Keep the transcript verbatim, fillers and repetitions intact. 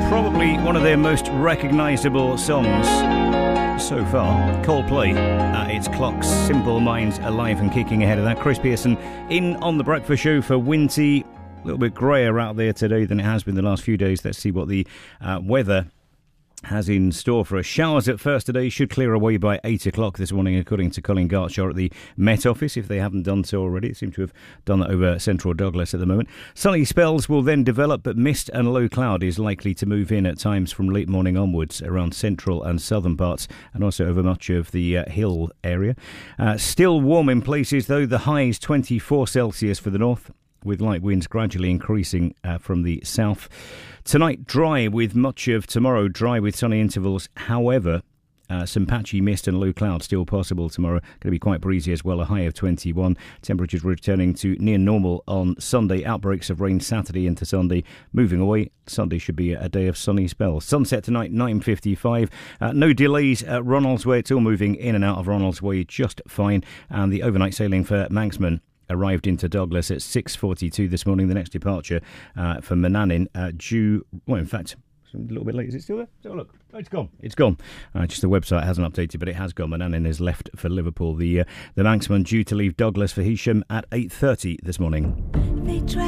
Probably one of their most recognisable songs so far. Coldplay at its clocks. Simple Minds alive and kicking ahead of that. Chris Pearson in on the breakfast show for Winty. A little bit greyer out there today than it has been the last few days. Let's see what the uh, weather has in store for us. Showers at first today should clear away by eight o'clock this morning, according to Colin Gartshaw at the Met Office, if they haven't done so already. It seems to have done that over central Douglas at the moment. Sunny spells will then develop, but mist and low cloud is likely to move in at times from late morning onwards around central and southern parts, and also over much of the uh, hill area. Uh, still warm in places, though. The high is twenty-four Celsius for the north, with light winds gradually increasing uh, from the south. Tonight, dry with much of tomorrow, dry with sunny intervals. However, uh, some patchy mist and low cloud still possible tomorrow. Going to be quite breezy as well, a high of twenty-one. Temperatures returning to near normal on Sunday. Outbreaks of rain Saturday into Sunday. Moving away, Sunday should be a day of sunny spells. Sunset tonight, nine fifty-five. Uh, no delays at Ronaldsway. It's all moving in and out of Ronaldsway just fine. And the overnight sailing for Manxman arrived into Douglas at six forty-two this morning. The next departure uh, for Manannan uh, due, well, in fact, a little bit late. Is it still there? Let's have a look. Oh, it's gone. It's gone. Uh, just the website hasn't updated, but it has gone. Manannan has left for Liverpool. The uh, the Manxman due to leave Douglas for Heysham at eight thirty this morning.